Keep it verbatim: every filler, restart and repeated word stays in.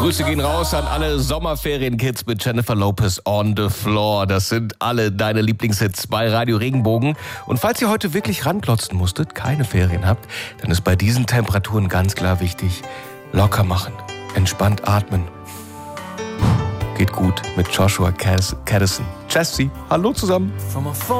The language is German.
Grüße gehen raus an alle Sommerferien-Kids mit Jennifer Lopez on the Floor. Das sind alle deine Lieblingshits bei Radio Regenbogen. Und falls ihr heute wirklich ranklotzen musstet, keine Ferien habt, dann ist bei diesen Temperaturen ganz klar wichtig, locker machen, entspannt atmen. Geht gut mit Joshua Caddison. Jesse, hallo zusammen.